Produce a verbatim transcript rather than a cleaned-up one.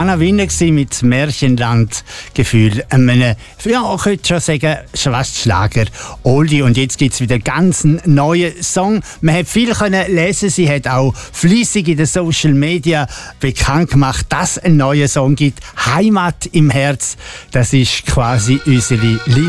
Anna Winner mit Märchenland-Gefühl. Einem, ja, ich könnte schon sagen, fast Schlager. Oldie. Und jetzt gibt es wieder ganz einen neuen Song. Man hat viel können lesen. Sie hat auch fleissig in den Social Media bekannt gemacht, dass es einen neuen Song gibt. Heimat im Herz. Das ist quasi unsere Linie.